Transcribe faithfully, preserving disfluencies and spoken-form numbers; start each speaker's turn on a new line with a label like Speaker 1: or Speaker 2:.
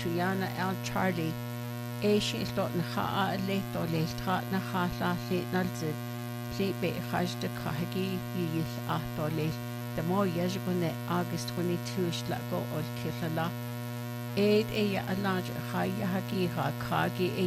Speaker 1: Triana L. Charlie, Asian is dot na ha a late or late trat na ha la late nalzid, plate be haj de kahagi yil at or late, the more yajagone August twenty-two shlago or kilala. Aid a ya a large haya hagi ha kagi a